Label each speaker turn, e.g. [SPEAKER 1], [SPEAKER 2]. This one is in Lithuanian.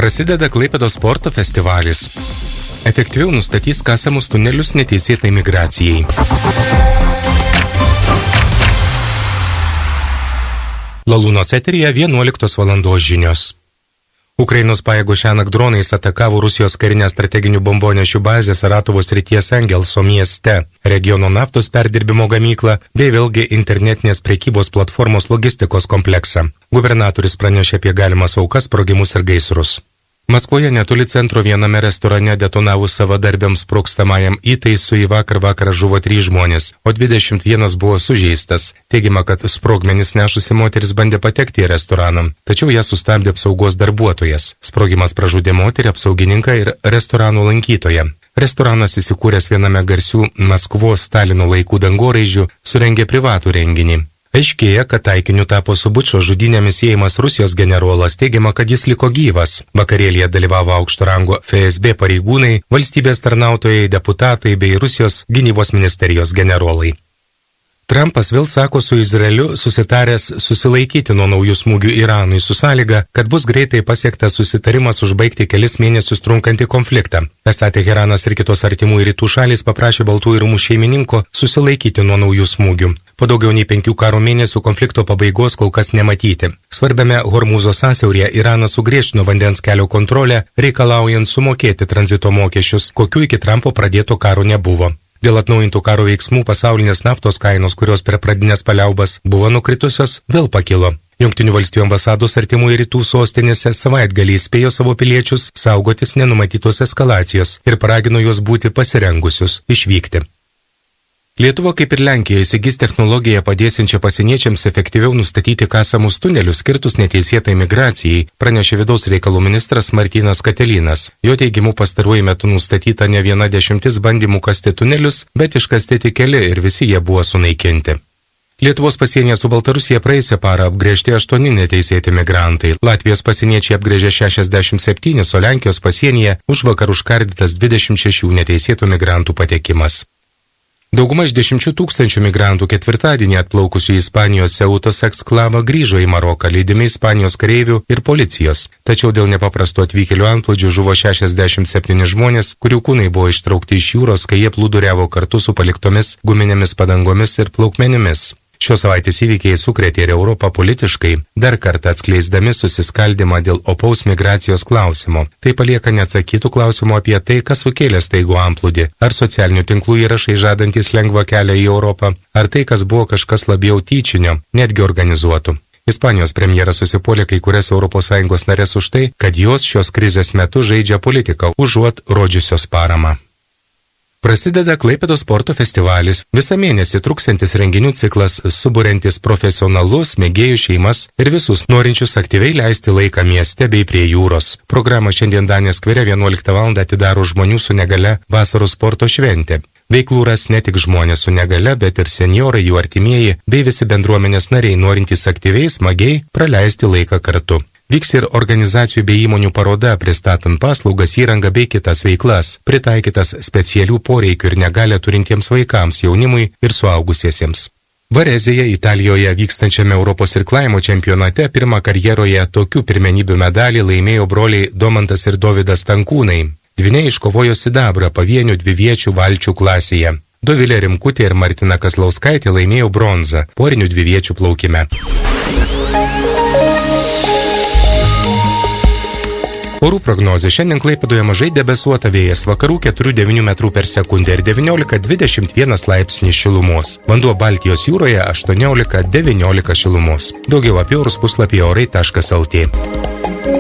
[SPEAKER 1] Prasideda Klaipėdos sporto festivalis. Efektyviau nustatys kasamus tunelius neteisėtai migracijai. Lalūnos eteryje 11 valandos žinios. Ukrainos pajėgos šiąnakt dronais atakavo Rusijos karinę strateginių bombonešių bazę Saratovo srities Engelso mieste, regiono naftos perdirbimo gamyklą bei vėlgi internetinės prekybos platformos logistikos kompleksą. Gubernatorius pranešė apie galimas aukas, sprogimus ir gaisrus. Maskvoje netoli centro viename restorane detonavus savadarbiams sprogstamajam įtaisui vakar žuvo 3 žmonės, o 21 buvo sužeistas. Teigiama, kad sprogmenis nešusi moteris bandė patekti į restoraną, tačiau ją sustabdė apsaugos darbuotojas. Sprogimas pražudė moterį, apsaugininką ir restorano lankytoją. Restoranas įsikūręs viename garsių Maskvos Stalino laikų dangoraižių surengė privatų renginį. Aiškėja, kad taikiniu tapo su Bučos žudynėmis siejamas Rusijos generolas, teigiama, kad jis liko gyvas. Vakarėlyje dalyvavo aukšto rango FSB pareigūnai, valstybės tarnautojai, deputatai bei Rusijos gynybos ministerijos generolai. Trumpas vėl sako su Izraeliu susitaręs susilaikyti nuo naujų smūgių Iranui su sąlyga, kad bus greitai pasiektas susitarimas užbaigti kelis mėnesius trunkantį konfliktą. Esą Teheranas ir kitos artimųjų rytų šalys paprašė Baltųjų rūmų šeimininko susilaikyti nuo naujų smūgių. Po daugiau nei 5 karo mėnesių konflikto pabaigos kol kas nematyti. Svarbiame Hormūzo sąsiauryje Iranas sugriežtino vandens kelio kontrolę, reikalaujant sumokėti tranzito mokesčius, kokių iki Trumpo pradėto karo nebuvo. Dėl atnaujintų karo veiksmų pasaulinės naftos kainos, kurios per pradinės paliaubas buvo nukritusios, vėl pakilo. Jungtinių valstijų ambasados artimųjų rytų sostinėse savaitgalį įspėjo savo piliečius saugotis nenumatytos eskalacijos ir paragino juos būti pasirengusius išvykti. Lietuva, kaip ir Lenkija, įsigys technologiją padėsiančią pasieniečiams efektyviau nustatyti kasamus tunelius skirtus neteisėtai migracijai, pranešė vidaus reikalų ministras Martynas Katelinas. Jo teigimu pastaruoju metu nustatyta ne 10 bandymų kasti tunelius, bet iškasti tik keli ir visi jie buvo sunaikinti. Lietuvos pasienyje su Baltarusija praėjusią parą apgręžti 8 neteisėti migrantai. Latvijos pasieniečiai apgręžė 67, o Lenkijos pasienyje užvakar užkardytas 26 neteisėtų migrantų patekimas. Dauguma iš 10 000 migrantų ketvirtadienį atplaukusių į Ispanijos Ceutos eksklavą grįžo į Maroką, lydimi Ispanijos kareivių ir policijos. Tačiau dėl nepaprasto atvykėlių antplūdžių žuvo 67 žmonės, kurių kūnai buvo ištraukti iš jūros, kai jie plūduriavo kartu su paliktomis guminėmis padangomis ir plaukmenimis. Šios savaitės įvykiai sukrėtė ir Europą politiškai, dar kartą atskleisdami susiskaldimą dėl opaus migracijos klausimo. Tai palieka neatsakytų klausimų apie tai, kas sukėlė staigų antplūdį, ar socialinių tinklų įrašai žadantis lengvą kelią į Europą, ar tai, kas buvo kažkas labiau tyčinio, netgi organizuotų. Ispanijos premjeras susipuolė kai kurias ES narės už tai, kad jos šios krizės metu žaidžia politiką, užuot rodžiusios paramą. Prasideda Klaipėdos sporto festivalis. Visą mėnesį truksiantis renginių ciklas suburiantis profesionalus, mėgėjų šeimas ir visus norinčius aktyviai leisti laiką mieste bei prie jūros. Programą šiandien Danės skvere 11 val. Atidaro žmonių su negale vasaros sporto šventė. Veiklų ras ne tik žmonės su negale, bet ir senjorai, jų artimieji bei visi bendruomenės nariai norintys aktyviai, smagiai praleisti laiką kartu. Vyks ir organizacijų bei įmonių paroda, pristatant paslaugas, įrangą bei kitas veiklas, pritaikytas specialių poreikių ir negalę turintiems vaikams, jaunimui ir suaugusiesiems. Varezėje, Italijoje vykstančiame Europos irklavimo čempionate pirmą karjeroje tokių pirmenybių medalį laimėjo broliai Domantas ir Dovydas Tankūnai. Dvyniai iškovojo sidabrą pavienių dviviečių valčių klasėje. Dovilė Rimkutė ir Martina Kazlauskaitė laimėjo bronzą porinių dviviečių plaukime. Orų prognozė. Šiandien Klaipėdoje mažai debesuota, vėjas vakarų 4–9 m/s ir 19–21 laipsnių šilumos. Vanduo Baltijos jūroje 18–19 šilumos. Daugiau apie orus puslapyje orai.lt.